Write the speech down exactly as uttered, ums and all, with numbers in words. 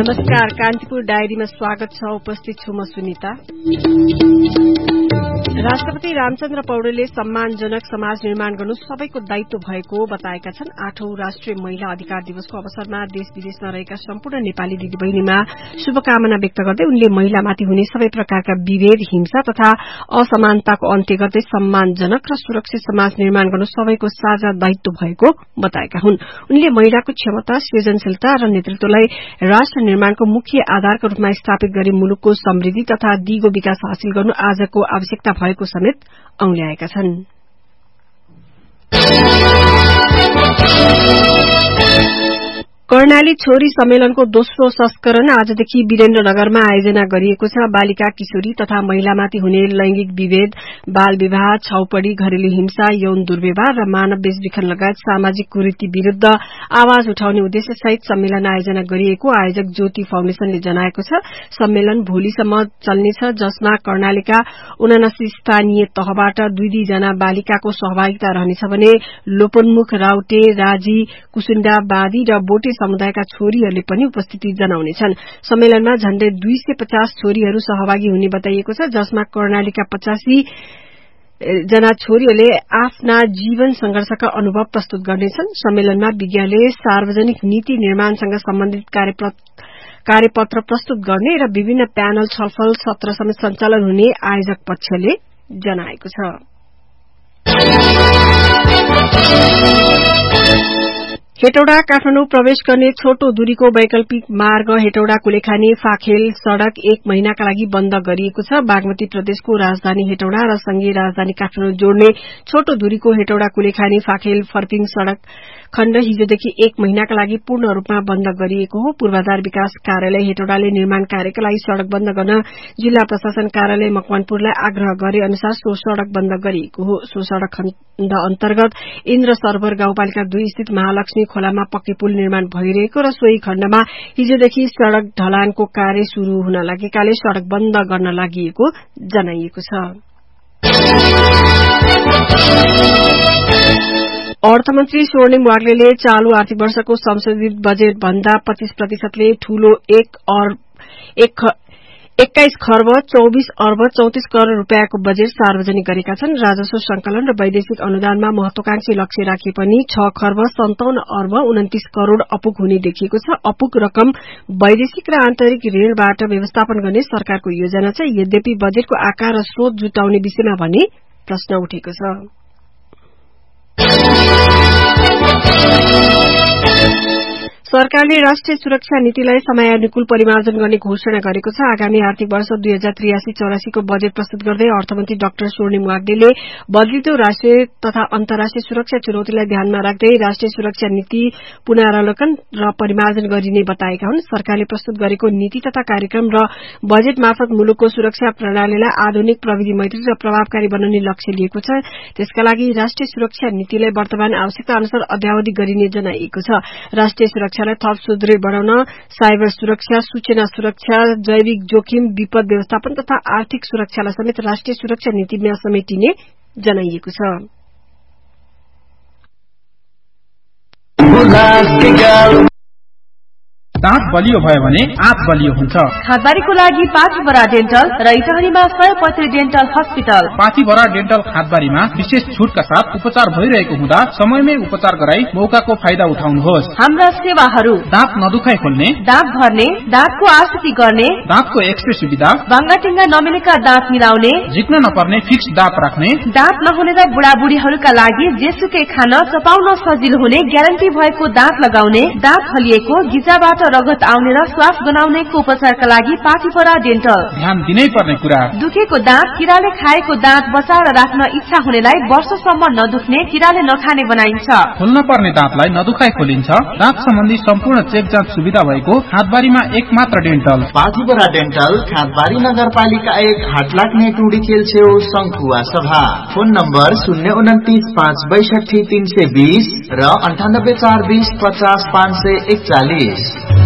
नमस्कार, कान्तिपुर डायरीमा स्वागत छ। उपस्थित छु म सुनिता। राष्ट्रपति रामचन्द्र पौडेलले सम्मानजनक समाज निर्माण गर्नु सबैको दायित्व भएको बताएका छन्। आठौं राष्ट्रिय महिला अधिकार दिवसको अवसरमा देश विदेशमा रहेका सम्पूर्ण नेपाली दिदीबहिनीमा शुभकामना व्यक्त गर्दै उनले महिलामाथि हुने सबै प्रकारका विभेद, हिंसा तथा असमानताको अन्त्य गर्दै सम्मानजनक र सुरक्षित समाज निर्माण गर्नु सबैको साझा दायित्व भएको बताएका हुन्। उनले महिलाको क्षमता, सृजनशीलता र नेतृत्वलाई राष्ट्र निर्माणको मुख्य आधारको रूपमा स्थापित गरी मुलुकको समृद्धि तथा दिगो विकास हासिल गर्नु आजको आवश्यकता भएको समेत औंल्याएका छन्। कर्णाली छोरी सम्मेलनको दोस्रो संस्करण आजदेखि वीरेन्द्रनगरमा आयोजना गरिएको छ। बालिका, किशोरी तथा महिलामाथि हुने लैंगिक विभेद, बाल विवाह, छाउपड़ी, घरेलु हिंसा, यौन दुर्व्यवहार र मानव बेचबिखन लगायत सामाजिक कुरीति विरूद्ध आवाज उठाउने उद्देश्य सहित सम्मेलन आयोजना गरिएको आयोजक ज्योति फाउन्डेशनले जनाएको छ। सम्मेलन भोलिसम्म चल्नेछ, जसमा कर्णालीका उनासी स्थानीय तहबाट दुई दुई जना बालिकाको सहभागिता रहनेछ भने लोपन्मुख, राउटे, राजी, कुसुण्डा, बादी र बोटे समुदायका छोरीहरूले पनि उपस्थिति जनाउनेछन्। सम्मेलनमा झण्डै दुई सय पचास छोरीहरू सहभागी हुने बताइएको छ, जसमा कर्णालीका पचासी जना छोरीहरूले आफ्ना जीवन संघर्षका अनुभव प्रस्तुत गर्नेछन्। सम्मेलनमा विज्ञले सार्वजनिक नीति निर्माणसँग सम्बन्धित कार्यपत्र प्रस्तुत गर्ने र विभिन्न प्यानल छलफल सत्र समेत सञ्चालन हुने आयोजक पक्षले जनाएको छ। हेटौडा काठमाडौँ प्रवेश गर्ने छोटो दूरीको वैकल्पिक मार्ग हेटौडा कुलेखानी फाखेल सड़क एक महिनाका लागि बन्द गरिएको छ। बागमती प्रदेशको राजधानी हेटौडा र संघीय राजधानी काठमाडौँ जोड्ने छोटो दूरीको हेटौडा कुलेखानी फाखेल फर्पिङ सड़क खण्ड हिजोदेखि एक महिनाका लागि पूर्ण रूपमा बन्द गरिएको हो। पूर्वाधार विकास कार्यालय हेटौडाले निर्माण कार्यका लागि सड़क बन्द गर्न जिल्ला प्रशासन कार्यालय मकवानपुरलाई आग्रह गरे अनुसार सो सड़क बन्द गरिएको हो। सो सड़क खण्ड अन्तर्गत इन्द्र सरोवर गाउँपालिका दुई स्थित महालक्ष्मी खोलामा पक्कै पुल निर्माण भइरहेको र सोही खण्डमा हिजोदेखि सड़क ढलानको कार्य शुरू हुन लागेकाले सड़क बन्द गर्न लागि जनाइएको छ। अर्थमन्त्री स्वर्णिम वाग्लेले चालू आर्थिक वर्षको संशोधित बजेट भन्दा पच्चीस प्रतिशतले ठूलो एक एक्काइस खर्ब चौबीस अर्ब चौतिस करोड़ रूपियाँको बजेट सार्वजनिक गरेका छन्। राजस्व संकलन र वैदेशिक अनुदानमा महत्वाकांक्षी लक्ष्य राखे पनि छ खर्ब सन्ताउन्न अर्ब उन्तिस करोड़ अपुग हुने देखिएको छ। अपुग रकम वैदेशिक र आन्तरिक ऋणबाट व्यवस्थापन गर्ने सरकारको योजना छ। यद्यपि बजेटको आकार र स्रोत जुटाउने विषयमा भने प्रश्न उठेको छ। सरकारले राष्ट्रिय सुरक्षा नीतिलाई समयानुकूल परिमार्जन गर्ने घोषणा गरेको छ। आगामी आर्थिक वर्ष दुई हजार त्रियासी चौरासी को बजेट प्रस्तुत गर्दै अर्थमन्त्री डाक्टर स्वर्णिम वाग्देले बदलिदो राष्ट्रिय तथा अन्तर्राष्ट्रिय सुरक्षा चुनौतीलाई ध्यानमा राख्दै राष्ट्रिय सुरक्षा नीति पुनरावलोकन र परिमार्जन गरिने बताएका हुन्। सरकारले प्रस्तुत गरेको नीति तथा कार्यक्रम र बजेट मार्फत मुलुकको सुरक्षा प्रणालीलाई आधुनिक, प्रविधि मैत्री र प्रभावकारी बनाउने लक्ष्य लिएको छ। त्यसका लागि राष्ट्रिय सुरक्षा नीतिलाई वर्तमान आवश्यकता अनुसार अद्यावधि गरिने जनाइएको छ। राष्ट्रिय सुरक्षा थप सुदृढ़ बनाउन साइबर सुरक्षा, सूचना सुरक्षा, जैविक जोखिम, विपद व्यवस्थापन तथा आर्थिक सुरक्षालाई समेत राष्ट्रिय सुरक्षा नीतिमा समेटिने जनाइएको छ। दाँत बलियो भयो भने आँत बलियो हुन्छ। खादबारीको लागि पाथीभरा डेन्टल र इटारीमा सयपत्री डेन्टल हस्पिटल। पाथीभरा डेन्टल खादबारीमा विशेष छुटका साथ उपचार भइरहेको हुँदा समयमै उपचार गराई मौकाको फाइदा उठाउनुहोस्। हाम्रा सेवाहरू दाँत नदुखाइ खोल्ने, दाँत भर्ने, दाँतको आकृति गर्ने, दाँतको एक्सरे सुविधा, बाङ्गाटिङ्गा नमिलेका दाँत मिलाउने, झिक्न नपर्ने फिक्स दाँत राख्ने, दाँत नहुने र बुढाबुढीहरूका लागि जेसुकै खान चपाउन सजिलो हुने ग्यारेन्टी भएको दाँत लगाउने, दाँत हलिएको, गिजाबाट रगत आउने र श्वास गनाउनेको उपचारका लागि पाथीभरा डेन्टल। ध्यान दिनै पर्ने कुरा, दुखेको दाँत, किराले खाएको दाँत बचाएर राख्न इच्छा हुनेलाई वर्षसम्म नदुख्ने, किराले नखाने बनाइन्छ। खोल्न पर्ने दाँतलाई नदुखाइ खोलिन्छ। दाँत सम्बन्धी सम्पूर्ण चेक जाँच सुविधा भएको खादबारीमा एक मात्र डेन्टल। पाथीभरा डेन्टल, खादबारी नगरपालिका एक, हाटलाग्ने टुडी खेल छेउ, शंखुवा सभा। फोन नम्बर शून्य उन्तिस पाँच बैसठी तीन सय बीस र अन्ठानब्बे चार बीस पचास पाँच सय एकचालिस।